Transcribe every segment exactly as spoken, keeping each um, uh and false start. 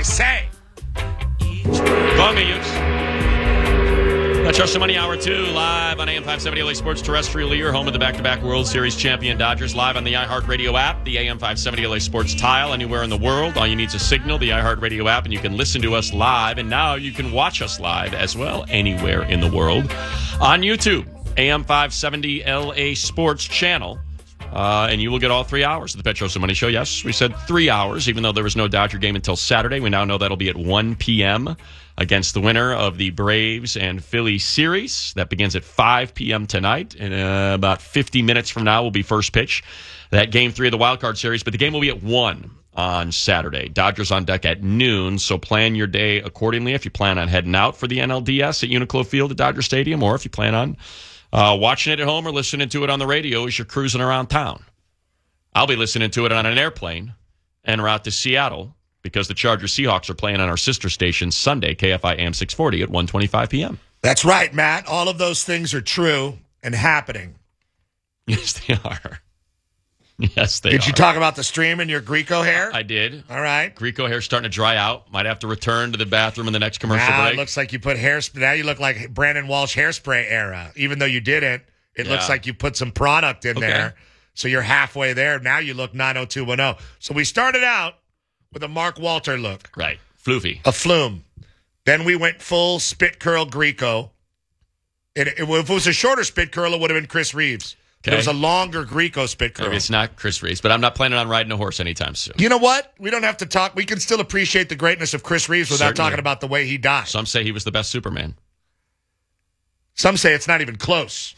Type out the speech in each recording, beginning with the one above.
say. Call me, Utes. Let's Rush the Money Hour two, live on A M five seventy L A Sports Terrestrial, your home of the back-to-back World Series champion Dodgers, live on the iHeartRadio app, the A M five seventy L A Sports tile, anywhere in the world. All you need is a signal, the iHeartRadio app, and you can listen to us live. And now you can watch us live as well, anywhere in the world. On YouTube, A M five seventy L A Sports channel. Uh, and you will get all three hours of the Petros and Money Show. Yes, we said three hours, even though there was no Dodger game until Saturday. We now know that'll be at one p.m. against the winner of the Braves and Phillies series. That begins at five p.m. tonight. And uh, about fifty minutes from now will be first pitch. That game three of the wild card series. But the game will be at one on Saturday. Dodgers on deck at noon. So plan your day accordingly if you plan on heading out for the N L D S at Uniqlo Field at Dodger Stadium, or if you plan on Uh, watching it at home or listening to it on the radio as you're cruising around town. I'll be listening to it on an airplane en route to Seattle because the Chargers Seahawks are playing on our sister station Sunday, K F I A M six forty at one twenty-five p.m. That's right, Matt. All of those things are true and happening. Yes, they are. Yes, they did are. you talk about the stream in your Greco hair? I did. All right. Greco hair starting to dry out. Might have to return to the bathroom in the next commercial now break. It looks like you put hairspray. Now you look like Brandon Walsh hairspray era. Even though you didn't, it Yeah. looks like you put some product in Okay. there. So you're halfway there. Now you look nine oh two one oh. So we started out with a Mark Walter look. Right. Floofy. A flume. Then we went full spit curl Greco. It, it, if it was a shorter spit curl, it would have been Chris Reeves. Okay. It was a longer Greco spit curl. Maybe it's not Chris Reeves, but I'm not planning on riding a horse anytime soon. You know what? We don't have to talk. We can still appreciate the greatness of Chris Reeves without Certainly. talking about the way he died. Some say he was the best Superman. Some say it's not even close.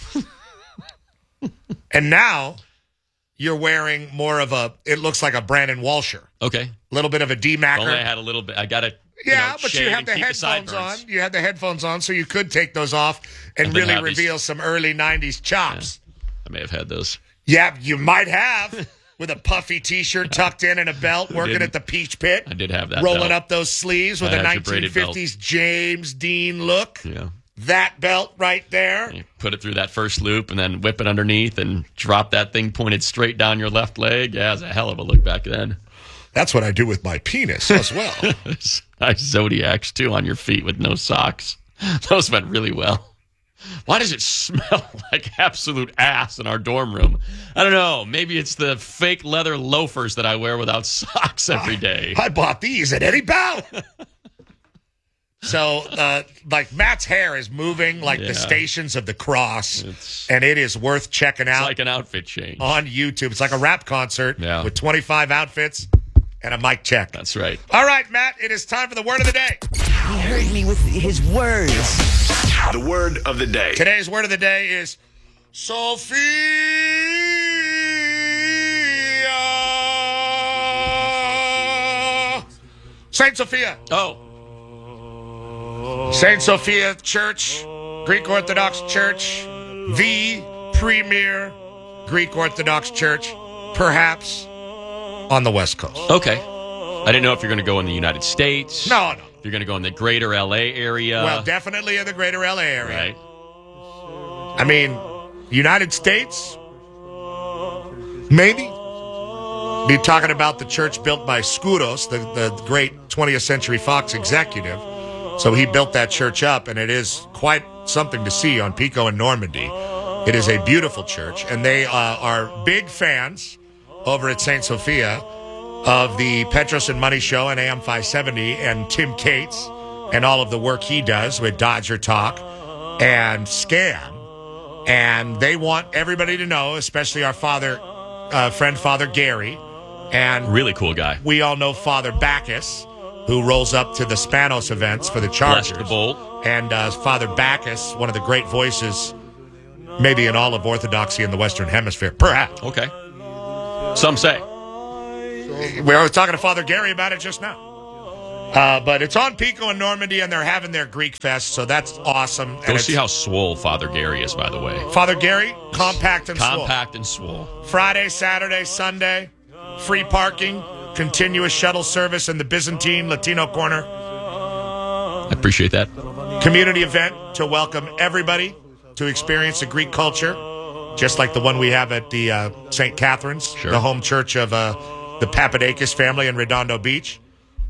And now you're wearing more of a, it looks like a Brandon Walsher. Okay. A little bit of a D-Macker. Only I had a little bit. I got to Yeah, know, but you shave have and the keep headphones sideburns. on. You had the headphones on, so you could take those off and I've been really happy. reveal some early nineties chops. I may have had those. Yeah, you might have. With a puffy T-shirt tucked in and a belt, working didn't. at the Peach Pit. I did have that Rolling belt. up those sleeves with I a had your braided nineteen fifties James Dean look. Yeah. That belt right there. You put it through that first loop and then whip it underneath and drop that thing pointed straight down your left leg. Yeah, it was a hell of a look back then. That's what I do with my penis as well. Nice Zodiacs, too, on your feet with no socks. Those went really well. Why does it smell like absolute ass in our dorm room? I don't know. Maybe it's the fake leather loafers that I wear without socks every day. I bought these at Eddie Bauer. So, uh, like, Matt's hair is moving like Yeah. the Stations of the Cross, It's- and it is worth checking It's out like an outfit change. on YouTube. It's like a rap concert Yeah. with twenty-five outfits and a mic check. That's right. All right, Matt, it is time for the word of the day. He heard me with his words. The word of the day. Today's word of the day is Sophia. Saint Sophia. Oh, Saint Sophia Church, Greek Orthodox Church, the premier Greek Orthodox Church, perhaps on the West Coast. okay. I didn't know if you're going to go in the United States. No, no. If you're going to go in the greater L A area. Well, definitely in the greater L A area. Right. I mean, United States, maybe. Be talking about the church built by Skouros, the, the great twentieth Century Fox executive. So he built that church up, and it is quite something to see on Pico and Normandy. It is a beautiful church, and they uh, are big fans over at Saint Sophia of the Petros and Money Show and A M five seventy and Tim Cates and all of the work he does with Dodger Talk and Scam. And they want everybody to know, especially our father, uh, friend Father Gary, and Really cool guy. we all know Father Bacchus, who rolls up to the Spanos events for the Chargers. Bless the Bolt. And uh, Father Bacchus, one of the great voices, maybe in all of Orthodoxy in the Western Hemisphere, perhaps. Okay. Some say. We were talking to Father Gary about it just now. Uh, but it's on Pico and Normandy, and they're having their Greek Fest, so that's awesome. Go And see it's- how swole Father Gary is, by the way. Father Gary, compact and swole. Compact and swole. Friday, Saturday, Sunday, free parking, continuous shuttle service in the Byzantine Latino Corner. I appreciate that. Community event to welcome everybody to experience the Greek culture, just like the one we have at the uh, Saint Catherine's, Sure. the home church of uh, the Papadakis family in Redondo Beach.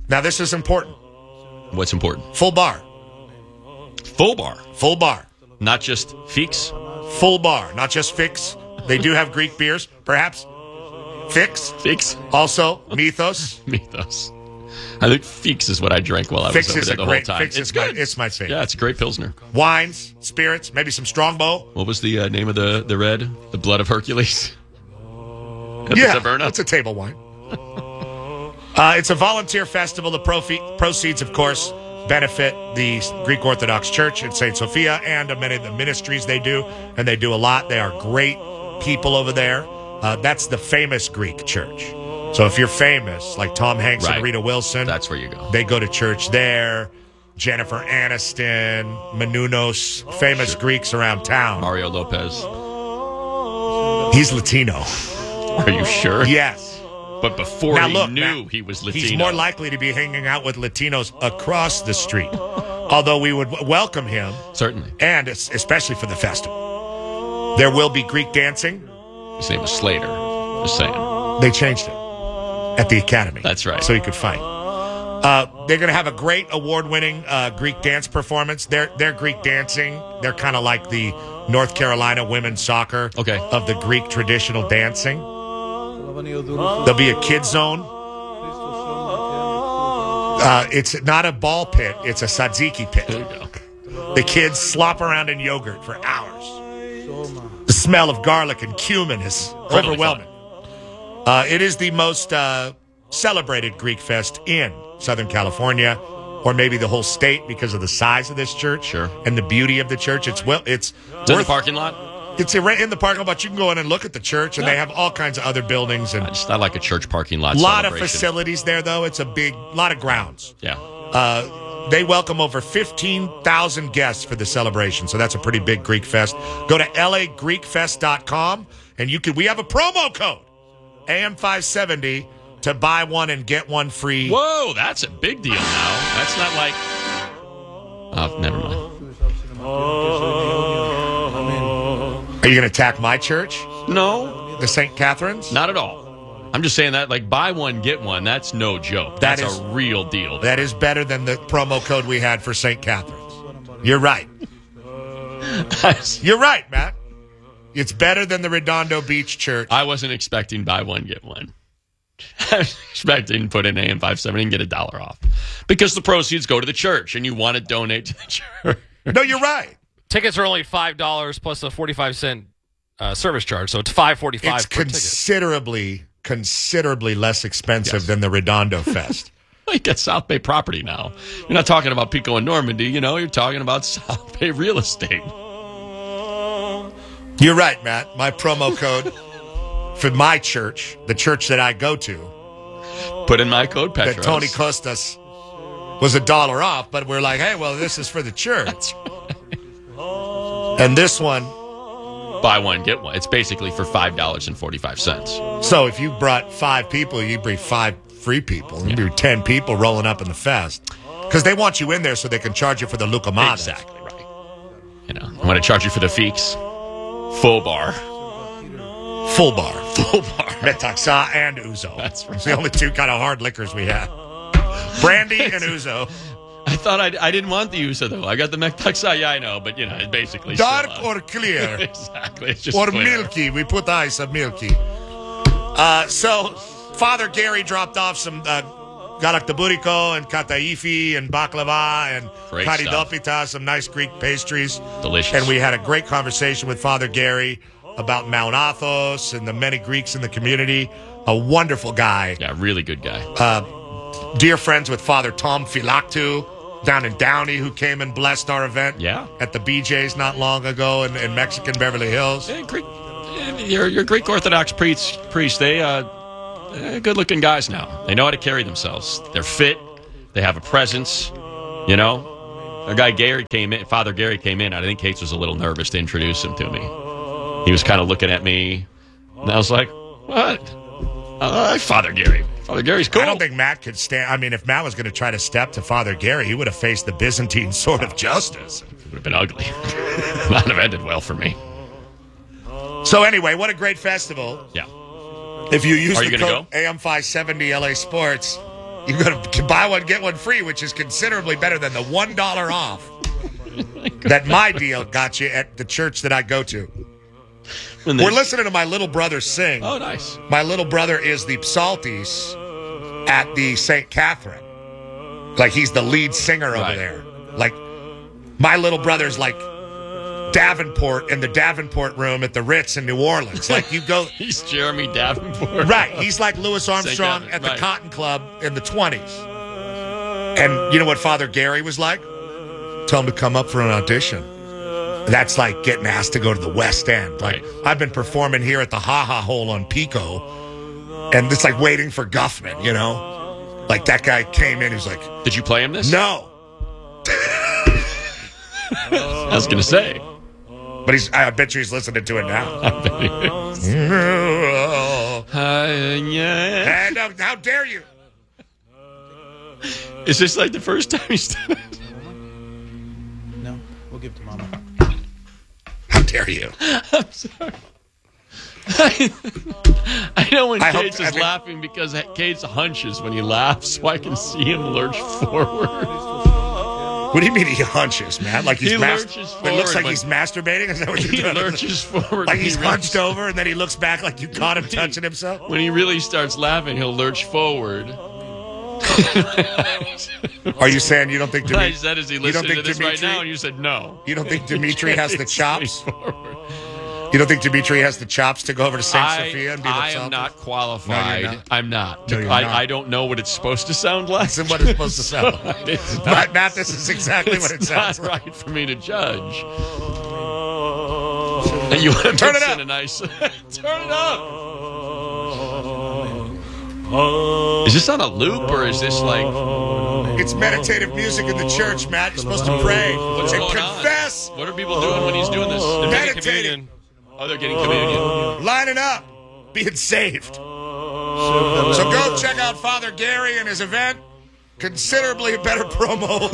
Now, this is important. What's important? Full bar. Full bar. Full bar. Not just Feeks. Full bar. Not just Fix. They do have Greek beers, perhaps. Fix. Feeks. Also, Mythos. Mythos. I think Feeks is what I drank while I Fix was over is there a the great, whole time. Fix It's is my, good. it's my favorite. Yeah, it's a great Pilsner. Wines, spirits, maybe some Strongbow. What was the uh, name of the, the red? The Blood of Hercules? At the Yeah, Taverna? it's a table wine. uh, it's a volunteer festival. The profi- proceeds, of course, benefit the Greek Orthodox Church in Saint Sophia and many of the ministries they do, and they do a lot. They are great people over there. Uh, that's the famous Greek church. So if you're famous, like Tom Hanks Right. and Rita Wilson, That's where you go. they go to church there. Jennifer Aniston, Menounos, famous Greeks around town. Mario Lopez. He's Latino. Are you sure? Yes. But before Now he look, knew Matt, he was Latino. he's more likely to be hanging out with Latinos across the street. Although we would w- welcome him, Certainly. and es- especially for the festival. There will be Greek dancing. His name was Slater. Just saying. They changed it at the Academy. That's right. So he could fight. Uh, they're going to have a great award-winning uh, Greek dance performance. They're, they're Greek dancing. They're kind of like the North Carolina women's soccer Okay. of the Greek traditional dancing. There'll be a kid zone. Uh, it's not a ball pit. It's a tzatziki pit. There you go. The kids slop around in yogurt for hours. The smell of garlic and cumin is Totally overwhelming. Uh, it is the most uh, celebrated Greek fest in Southern California, or maybe the whole state, because of the size of this church Sure. and the beauty of the church. It's well, it's It's in the worth- parking lot. It's right in the parking lot, but you can go in and look at the church, and Yeah. they have all kinds of other buildings and I just I like a church parking lot a lot of celebration. facilities there. Though it's a big, lot of grounds. Yeah. Uh, they welcome over fifteen thousand guests for the celebration, so that's a pretty big Greek fest. Go to L A Greek Fest dot com, and you could. We have a promo code, A M five seventy, to buy one and get one free. Whoa, that's a big deal now. That's not like. Oh, never mind. Are you going to attack my church, No, the Saint Catherine's? not at all. I'm just saying that, like, buy one, get one. That's no joke. That That's is- a real deal. That is better than the promo code we had for Saint Catherine's. You're right. You're right, Matt. It's better than the Redondo Beach Church. I wasn't expecting buy one, get one. I was expecting to put in A M five seventy and get a dollar off. Because the proceeds go to the church, and you want to donate to the church. No, you're right. Tickets are only five dollars plus a forty-five cent uh, service charge, so it's five forty-five It's per ticket. considerably, considerably less expensive Yes. than the Redondo Fest. You got South Bay property now. You're not talking about Pico and Normandy, you know, you're talking about South Bay real estate. You're right, Matt. My promo code for my church, the church that I go to, Put in my code, Petros. that Tony Costas was a dollar off, but we're like, hey, well, this is for the church. And this one, Buy one, get one. It's basically for five dollars and forty-five cents. so if you brought five people, you bring five free people. You bring ten people rolling up in the fest. Because they want you in there so they can charge you for the Lucamada. Exactly right. You know, I want to charge you for the Feeks. Full bar. Full bar. Full bar. Metaxa and Ouzo. That's right. It's the only two kind of hard liquors we have. Brandy and Ouzo. I thought I, I didn't want the U S A, though. I got the Mektaxa. Yeah, I know, but, you know, it's basically Dark still, uh, or clear? exactly. It's just Or clear. milky. We put ice of milky. Uh, so, Father Gary dropped off some uh, galaktaburico and kataifi and baklava and Great karidopita, some nice Greek pastries. Delicious. And we had a great conversation with Father Gary about Mount Athos and the many Greeks in the community. A wonderful guy. Yeah, really good guy. Uh, dear friends with Father Tom Philaktu down in Downey, who came and blessed our event Yeah. at the B J's not long ago in, in Mexican Beverly Hills. Yeah, Greek, yeah, your, your Greek Orthodox priests, priests they, uh, they're good-looking guys now. They know how to carry themselves. They're fit. They have a presence. You know? Our guy Gary came in, Father Gary came in. I think Kate was a little nervous to introduce him to me. He was kind of looking at me, and I was like, what? Uh, Father Gary. Father Gary's cool. I don't think Matt could stand. I mean, if Matt was going to try to step to Father Gary, he would have faced the Byzantine sword of justice. It would have been ugly. Not have ended well for me. So anyway, what a great festival. Yeah. If you use Are you the gonna code A M five seventy L A Sports, You go to buy one, get one free, which is considerably better than the one dollar off that my deal got you at the church that I go to. When they- We're listening to my little brother sing. Oh, nice. My little brother is the psaltis at the Saint Catherine. Like, he's the lead singer over Right. there. Like, my little brother's like Davenport in the Davenport room at the Ritz in New Orleans. Like, you go... He's Jeremy Davenport. Right. He's like Louis Armstrong Catherine, at the right. Cotton Club in the twenties. And you know what Father Gary was like? Tell him to come up for an audition. That's like getting asked to go to the West End. Like, Right. I've been performing here at the Ha Ha Hole on Pico, and it's like waiting for Guffman, you know? Like, that guy came in, he was like, Did you play him this? no. I was going to say. But he's, I bet you he's listening to it now. Uh, yeah. And, uh, how dare you? Is this like the first time he's done it? No, we'll give it to Mama. How dare you? I'm sorry. I know when I hope- Cates I is mean- laughing because Cates hunches when he laughs, so I can see him lurch forward. What do you mean he hunches, man? Like he's He mas- lurches It looks forward like when- he's masturbating? Is that what He you're doing? lurches forward. Like when he's he really- hunched over and then he looks back like you caught him touching himself? When he really starts laughing, he'll lurch forward. Are you saying you don't think What I Dimitri, said is he you don't listening to think this right Dimitri- now, and you said no. you don't think Dimitri has the It's chops? straightforward. You don't think Dimitri has the chops to go over to Saint I, Sophia and be I the am not qualified. No, you're not. I'm not. No, you're I, not. I don't know what it's supposed to sound like. That's what it's supposed to sound like. It's not, Matt, Matt, this is exactly what it it's sounds not like. right for me to judge. And you want to Turn it mix up. in a nice turn it up. Is this on a loop or is this like It's meditative music in the church, Matt. You're supposed to pray what's and going confess, on? What are people doing when he's doing this? They're They're getting Meditating. communion. Oh, they're getting communion. lining up, being saved. So go check out Father Gary and his event. Considerably better promo,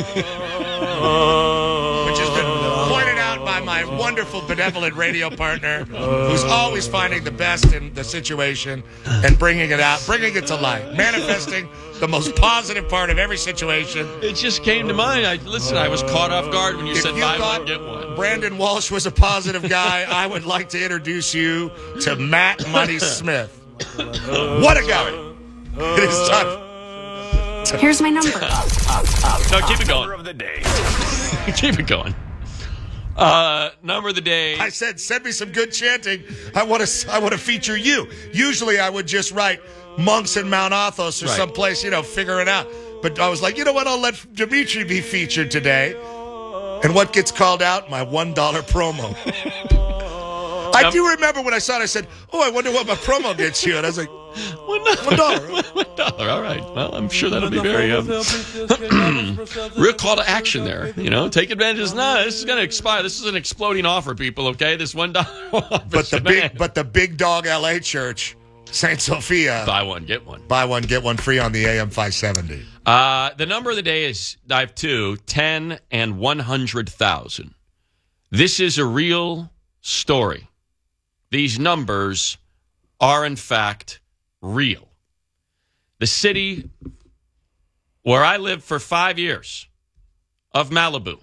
which has been pointed out by my wonderful benevolent radio partner, who's always finding the best in the situation and bringing it out, bringing it to light, manifesting the most positive part of every situation. It just came to mind. I listen. I was caught off guard when you If said you buy thought one get one. Brandon Walsh was a positive guy, I would like to introduce you to Matt Money Smith. What a guy! It is time. Here's my number. No, keep it Number going. of the day. Keep it going. Uh, number of the day. I said, send me some good chanting. I want to. I want to feature you. Usually, I would just write monks in Mount Athos or Right. someplace, you know, figure it out. But I was like, you know what? I'll let Dimitri be featured today. And what gets called out? My one dollar promo. I do remember when I saw it. I said, "Oh, I wonder what my promo gets you." And I was like, One "One dollar." One dollar. All right. Well, I'm sure that'll be very um, real call to action there. You know, take advantage. Of this. No, this is going to expire. This is an exploding offer, people. Okay, this one dollar. But the big, but the big dog L A church, Saint Sophia, buy one get one. buy one get one free on the A M five seventy. Uh, the number of the day is I have two, ten and one hundred thousand. This is a real story. These numbers are, in fact, real. The city where I lived for five years of Malibu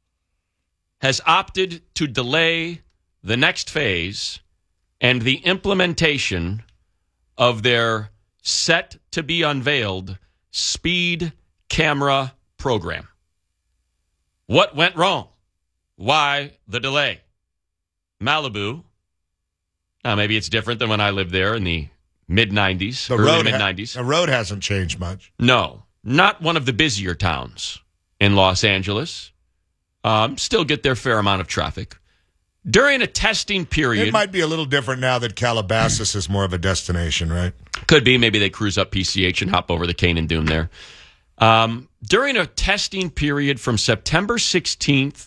has opted to delay the next phase and the implementation of their set to be unveiled speed camera program. What went wrong? Why the delay? Malibu. Now, maybe it's different than when I lived there in the mid nineties, The early road, mid ha- nineties. the road hasn't changed much. No, not one of the busier towns in Los Angeles. Um, still get their fair amount of traffic. During a testing period, It might be a little different now that Calabasas is more of a destination, right? could be maybe they cruise up P C H and hop over the Canaan Dune there. Um, during a testing period from September sixteenth